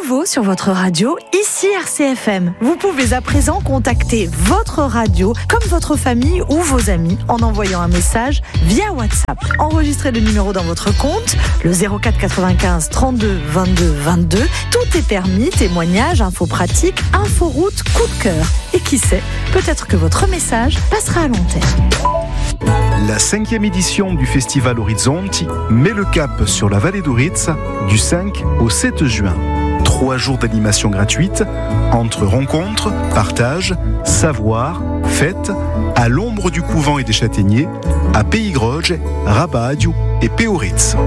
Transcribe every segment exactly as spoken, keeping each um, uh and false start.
nouveau sur votre radio, ici R C F M. Vous pouvez à présent contacter votre radio comme votre famille ou vos amis en envoyant un message via WhatsApp. Enregistrez le numéro dans votre compte, le zéro quatre quatre-vingt-quinze trente-deux vingt-deux vingt-deux. Tout est permis, témoignages, infos pratiques, inforoute, coup de cœur. Et qui sait, peut-être que votre message passera à l'antenne. La cinquième édition du Festival Orizzonti met le cap sur la vallée d'Auritz du cinq au sept juin. Trois jours d'animation gratuite entre rencontres, partages, savoir, fêtes, à l'ombre du couvent et des châtaigniers, à Peïgroge, Rabadio et Peoritz.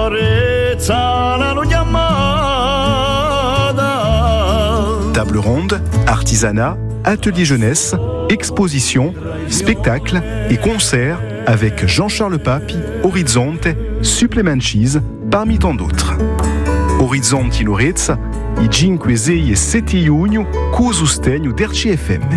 Table ronde, artisanat, atelier jeunesse, exposition, spectacle et concerts avec Jean-Charles Papi, Orizzonte, Supplementis, parmi tant d'autres. Orizzonti in Auritz, i cinque, sei e sette giugno, co sostegno d'R C F M.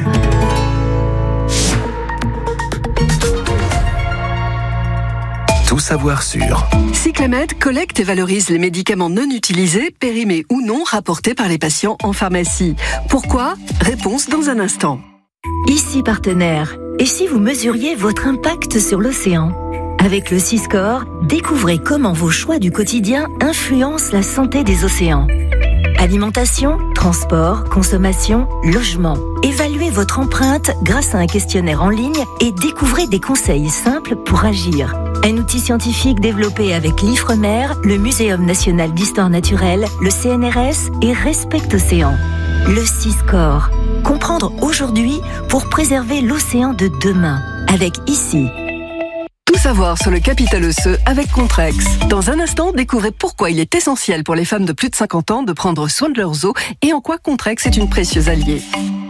Tout savoir sur. Cyclamed collecte et valorise les médicaments non utilisés, périmés ou non, rapportés par les patients en pharmacie. Pourquoi ? Réponse dans un instant. Ici partenaire. Et si vous mesuriez votre impact sur l'océan ? Avec le Siscore, découvrez comment vos choix du quotidien influencent la santé des océans. Alimentation, transport, consommation, logement. Évaluez votre empreinte grâce à un questionnaire en ligne et découvrez des conseils simples pour agir. Un outil scientifique développé avec l'Ifremer, le Muséum national d'histoire naturelle, le C N R S et Respect Océan. Le Siscore. Comprendre aujourd'hui pour préserver l'océan de demain. Avec ici. Tout savoir sur le capital osseux avec Contrex. Dans un instant, découvrez pourquoi il est essentiel pour les femmes de plus de cinquante ans de prendre soin de leurs os et en quoi Contrex est une précieuse alliée.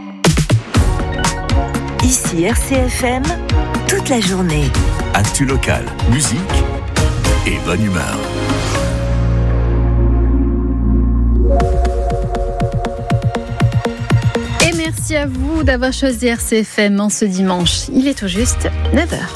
Ici R C F M, toute la journée. Actu local, musique et bonne humeur. Et merci à vous d'avoir choisi R C F M en ce dimanche. Il est tout juste neuf heures.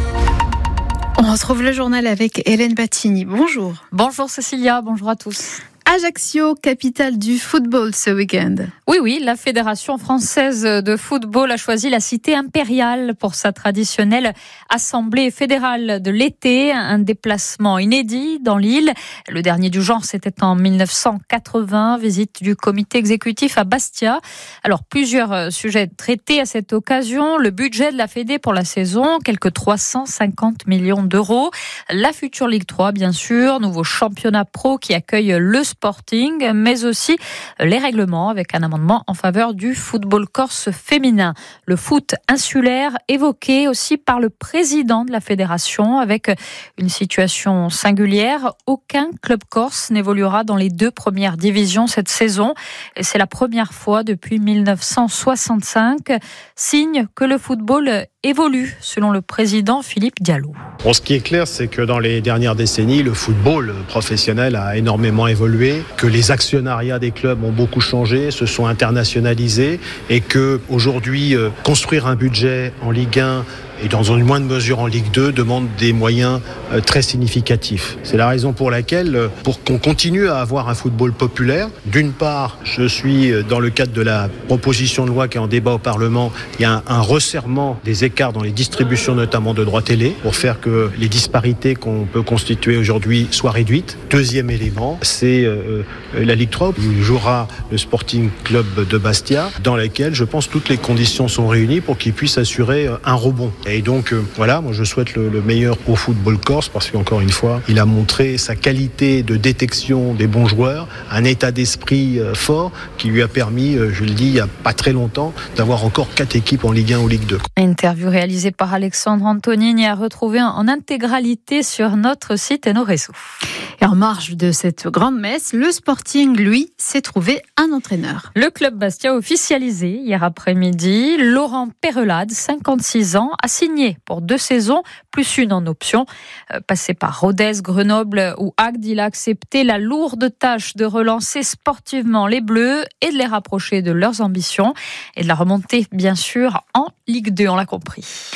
On retrouve le journal avec Hélène Battini. Bonjour. Bonjour Cécilia, bonjour à tous. Ajaccio, capitale du football ce week-end. Oui, oui, la Fédération française de football a choisi la cité impériale pour sa traditionnelle assemblée fédérale de l'été, un déplacement inédit dans l'île. Le dernier du genre, c'était en dix-neuf cent quatre-vingts, visite du comité exécutif à Bastia. Alors, plusieurs sujets traités à cette occasion. Le budget de la Fédé pour la saison, quelques trois cent cinquante millions d'euros. La future Ligue trois, bien sûr, nouveau championnat pro qui accueille le Sporting, mais aussi les règlements avec un amendement en faveur du football corse féminin. Le foot insulaire évoqué aussi par le président de la fédération avec une situation singulière. Aucun club corse n'évoluera dans les deux premières divisions cette saison et c'est la première fois depuis dix-neuf cent soixante-cinq. Signe que le football évolue, selon le président Philippe Diallo. Bon, ce qui est clair, c'est que dans les dernières décennies, le football professionnel a énormément évolué, que les actionnariats des clubs ont beaucoup changé, se sont internationalisés et que aujourd'hui, euh, construire un budget en Ligue un et dans une moindre mesure en Ligue deux demande des moyens euh, très significatifs. C'est la raison pour laquelle, euh, pour qu'on continue à avoir un football populaire, d'une part, je suis euh, dans le cadre de la proposition de loi qui est en débat au Parlement, il y a un, un resserrement des écarts dans les distributions notamment de droits télé pour faire que les disparités qu'on peut constituer aujourd'hui soient réduites. Deuxième élément, c'est euh, la Ligue trois où jouera le Sporting Club de Bastia, dans laquelle je pense toutes les conditions sont réunies pour qu'il puisse assurer euh, un rebond. Et donc euh, voilà, moi je souhaite le, le meilleur au football corse parce qu'encore une fois, il a montré sa qualité de détection des bons joueurs, un état d'esprit euh, fort qui lui a permis, euh, je le dis, il n'y a pas très longtemps, d'avoir encore quatre équipes en Ligue un ou Ligue deux. Interview réalisée par Alexandre Antonini à retrouver en intégralité sur notre site et nos réseaux. Et en marge de cette grande messe, le Sporting, lui, s'est trouvé un entraîneur. Le club Bastia a officialisé hier après-midi. Laurent Perelade, cinquante-six ans, a signé pour deux saisons, plus une en option. Euh, passé par Rodez, Grenoble ou Agde, il a accepté la lourde tâche de relancer sportivement les Bleus et de les rapprocher de leurs ambitions et de la remonter, bien sûr, en Ligue deux, on l'a compris.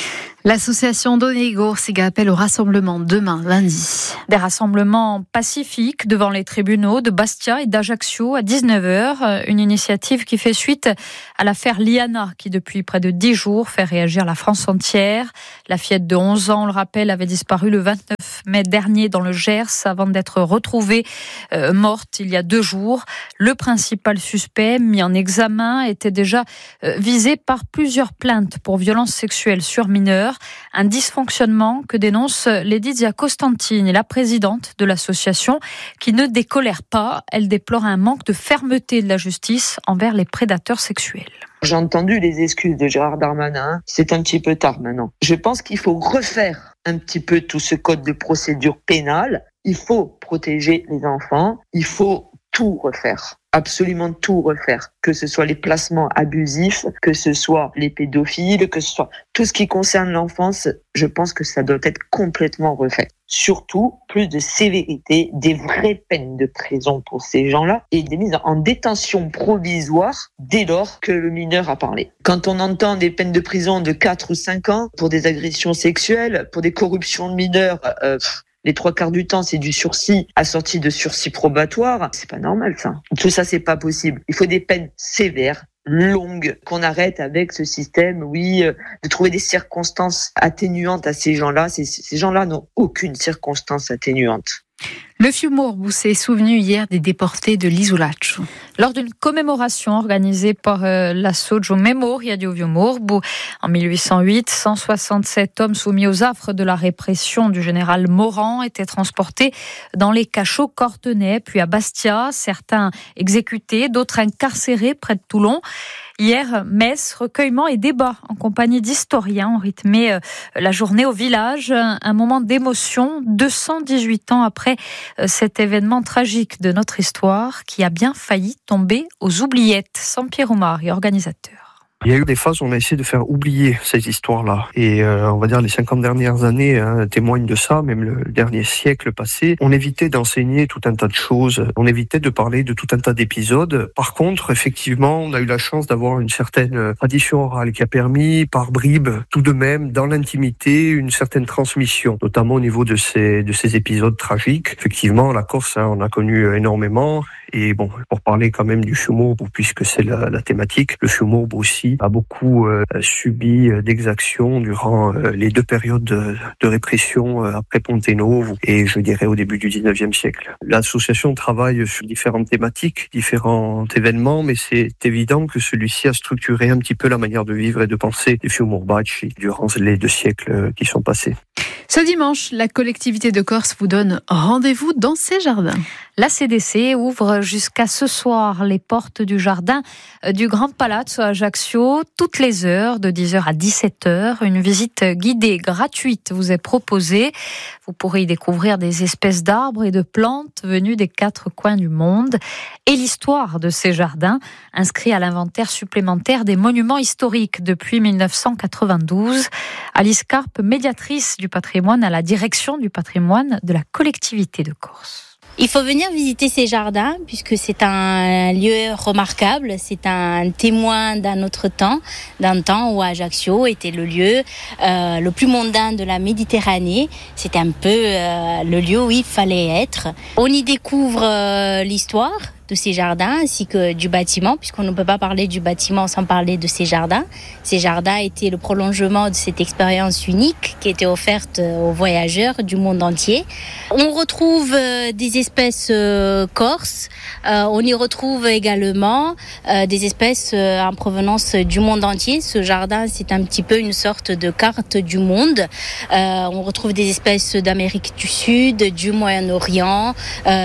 L'association Donegal appelle au rassemblement demain, lundi. Des rassemblements pacifiques devant les tribunaux de Bastia et d'Ajaccio à dix-neuf heures. Une initiative qui fait suite à l'affaire Liana, qui depuis près de dix jours fait réagir la France entière. La fillette de onze ans, on le rappelle, avait disparu le vingt-neuf mai dernier dans le Gers avant d'être retrouvée euh, morte il y a deux jours. Le principal suspect, mis en examen, était déjà euh, visé par plusieurs plaintes pour violences sexuelles sur mineurs. Un dysfonctionnement que dénonce Laetitia Costantine, la présidente de l'association, qui ne décolère pas. Elle déplore un manque de fermeté de la justice envers les prédateurs sexuels. J'ai entendu les excuses de Gérard Darmanin. C'est un petit peu tard maintenant. Je pense qu'il faut refaire un petit peu tout ce code de procédure pénale. Il faut protéger les enfants. Il faut tout refaire. Absolument tout refaire, que ce soit les placements abusifs, que ce soit les pédophiles, que ce soit tout ce qui concerne l'enfance, je pense que ça doit être complètement refait. Surtout, plus de sévérité, des vraies peines de prison pour ces gens-là et des mises en détention provisoire dès lors que le mineur a parlé. Quand on entend des peines de prison de quatre ou cinq ans pour des agressions sexuelles, pour des corruptions de mineurs, euh, les trois quarts du temps, c'est du sursis assorti de sursis probatoire. C'est pas normal, ça. Tout ça, c'est pas possible. Il faut des peines sévères, longues, qu'on arrête avec ce système, oui, euh, de trouver des circonstances atténuantes à ces gens-là. Ces, ces gens-là n'ont aucune circonstance atténuante. Le Fiume Morbu s'est souvenu hier des déportés de l'Isolaccio. Lors d'une commémoration organisée par euh, l'Association Memoria di Fiume Morbu en mille huit cent huit, cent soixante-sept hommes soumis aux affres de la répression du général Morand étaient transportés dans les cachots cordonnais, puis à Bastia, certains exécutés, d'autres incarcérés près de Toulon. Hier, messe, recueillement et débat en compagnie d'historiens ont rythmé la journée au village. Un moment d'émotion, deux cent dix-huit ans après cet événement tragique de notre histoire qui a bien failli tomber aux oubliettes. Sampiero Mari, organisateur. Il y a eu des phases où on a essayé de faire oublier ces histoires-là. Et euh, on va dire les cinquante dernières années hein, témoignent de ça, même le dernier siècle passé. On évitait d'enseigner tout un tas de choses, on évitait de parler de tout un tas d'épisodes. Par contre, effectivement, on a eu la chance d'avoir une certaine tradition orale qui a permis, par bribes, tout de même, dans l'intimité, une certaine transmission, notamment au niveau de ces, de ces épisodes tragiques. Effectivement, la Corse, hein, on a connu énormément. Et bon, pour parler quand même du Fiume Morbu, puisque c'est la, la thématique, le Fiume Morbu aussi a beaucoup euh, subi d'exactions durant euh, les deux périodes de, de répression euh, après Ponte Novo et je dirais au début du dix-neuvième siècle. L'association travaille sur différentes thématiques, différents événements, mais c'est évident que celui-ci a structuré un petit peu la manière de vivre et de penser des Fiume Morbaci durant les deux siècles qui sont passés. Ce dimanche, la collectivité de Corse vous donne rendez-vous dans ses jardins. La C D C ouvre jusqu'à ce soir les portes du jardin du Grand Palazzo à Ajaccio, toutes les heures, de dix heures à dix-sept heures. Une visite guidée gratuite vous est proposée. Vous pourrez y découvrir des espèces d'arbres et de plantes venues des quatre coins du monde et l'histoire de ces jardins, inscrits à l'inventaire supplémentaire des monuments historiques depuis mille neuf cent quatre-vingt-douze. Alice Carpe, médiatrice du patrimoine à la direction du patrimoine de la collectivité de Corse. Il faut venir visiter ces jardins puisque c'est un lieu remarquable, c'est un témoin d'un autre temps, d'un temps où Ajaccio était le lieu euh, le plus mondain de la Méditerranée. C'était un peu euh, le lieu où il fallait être. On y découvre euh, l'histoire de ces jardins ainsi que du bâtiment, puisqu'on ne peut pas parler du bâtiment sans parler de ces jardins. Ces jardins étaient le prolongement de cette expérience unique qui était offerte aux voyageurs du monde entier. On retrouve des espèces corses, on y retrouve également des espèces en provenance du monde entier. Ce jardin, c'est un petit peu une sorte de carte du monde. On retrouve des espèces d'Amérique du Sud, du Moyen-Orient,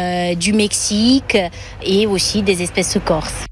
du Mexique, et aussi des espèces corses.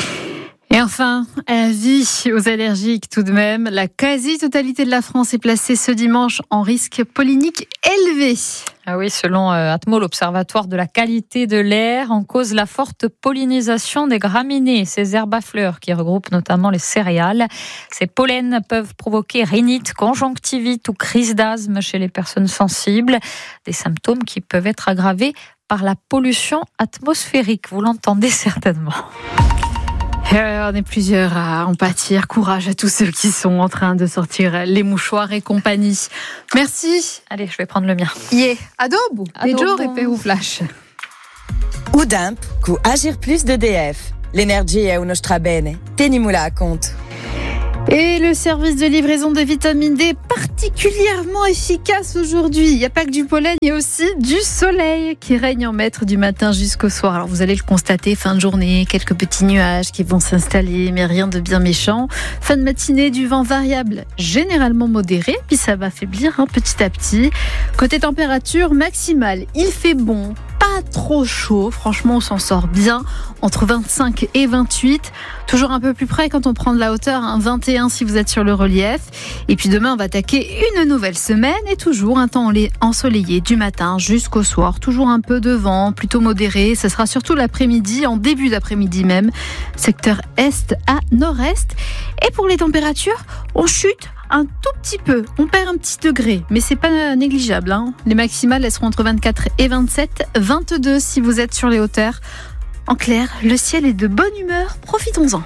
Et enfin, avis aux allergiques tout de même. La quasi-totalité de la France est placée ce dimanche en risque pollinique élevé. Ah oui, selon euh, Atmo, l'Observatoire de la qualité de l'air, en cause la forte pollinisation des graminées, ces herbes à fleurs qui regroupent notamment les céréales. Ces pollens peuvent provoquer rhinite, conjonctivite ou crise d'asthme chez les personnes sensibles. Des symptômes qui peuvent être aggravés par la pollution atmosphérique. Vous l'entendez certainement. Euh, on est plusieurs à en pâtir. Courage à tous ceux qui sont en train de sortir les mouchoirs et compagnie. Merci. Allez, je vais prendre le mien. Yeah. Adobo. Adobo. Peggiore o flash. Udamp cu Agir Plus d'E D F. L'énergie è uno strabene. Tenimula a compte. Et le service de livraison de vitamine D particulièrement efficace aujourd'hui. Il n'y a pas que du pollen, il y a aussi du soleil qui règne en maître du matin jusqu'au soir. Alors vous allez le constater, fin de journée, quelques petits nuages qui vont s'installer, mais rien de bien méchant. Fin de matinée, du vent variable, généralement modéré, puis ça va faiblir hein, petit à petit. Côté température maximale, il fait bon. Pas trop chaud, franchement on s'en sort bien, entre vingt-cinq et vingt-huit, toujours un peu plus près quand on prend de la hauteur, hein, vingt et un si vous êtes sur le relief. Et puis demain on va attaquer une nouvelle semaine et toujours un temps ensoleillé du matin jusqu'au soir, toujours un peu de vent, plutôt modéré, ce sera surtout l'après-midi, en début d'après-midi même, secteur est à nord-est. Et pour les températures, on chute un tout petit peu, on perd un petit degré, mais c'est pas négligeable. Hein. Les maximales, elles seront entre vingt-quatre et vingt-sept, vingt-deux si vous êtes sur les hauteurs. En clair, le ciel est de bonne humeur, profitons-en.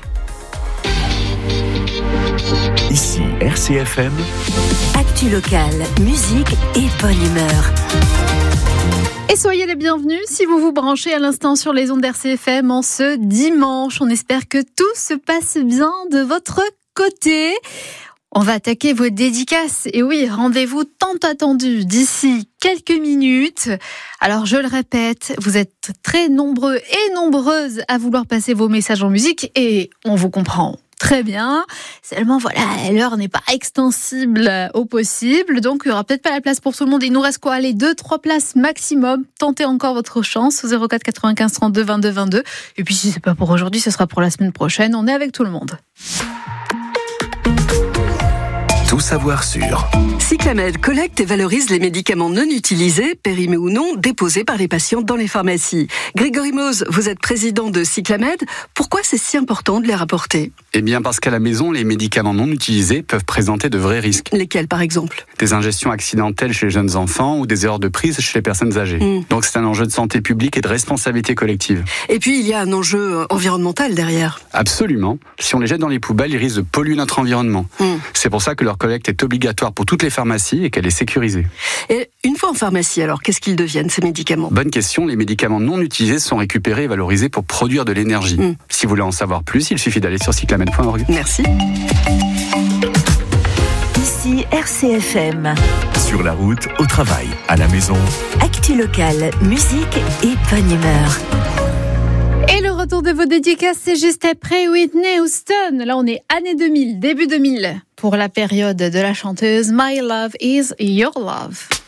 Ici R C F M. Actu locale, musique et bonne humeur. Et soyez les bienvenus si vous vous branchez à l'instant sur les ondes d'R C F M en ce dimanche. On espère que tout se passe bien de votre côté. On va attaquer vos dédicaces. Et oui, rendez-vous tant attendu d'ici quelques minutes. Alors, je le répète, vous êtes très nombreux et nombreuses à vouloir passer vos messages en musique et on vous comprend très bien. Seulement, voilà, l'heure n'est pas extensible au possible. Donc, il n'y aura peut-être pas la place pour tout le monde. Il nous reste quoi? Allez, deux, trois places maximum. Tentez encore votre chance au zéro quatre quatre-vingt-quinze trente-deux vingt-deux vingt-deux. Et puis, si c'est pas pour aujourd'hui, ce sera pour la semaine prochaine. On est avec tout le monde. Tout savoir sur. Cyclamed collecte et valorise les médicaments non utilisés, périmés ou non, déposés par les patients dans les pharmacies. Grégory Mose, vous êtes président de Cyclamed. Pourquoi c'est si important de les rapporter? Eh bien parce qu'à la maison, les médicaments non utilisés peuvent présenter de vrais risques. Lesquels par exemple? Des ingestions accidentelles chez les jeunes enfants ou des erreurs de prise chez les personnes âgées. Mmh. Donc c'est un enjeu de santé publique et de responsabilité collective. Et puis il y a un enjeu environnemental derrière. Absolument. Si on les jette dans les poubelles, ils risquent de polluer notre environnement. Mmh. C'est pour ça que leur collecte est obligatoire pour toutes les pharmacies et qu'elle est sécurisée. Et une fois en pharmacie, alors, qu'est-ce qu'ils deviennent, ces médicaments? Bonne question. Les médicaments non utilisés sont récupérés et valorisés pour produire de l'énergie. Mmh. Si vous voulez en savoir plus, il suffit d'aller sur cyclamed point org. Merci. Ici R C F M. Sur la route, au travail, à la maison. Actu locale, musique et bonne humeur. Et le retour de vos dédicaces, c'est juste après Whitney Houston. Là, on est année deux mille, début deux mille, pour la période de la chanteuse My Love Is Your Love.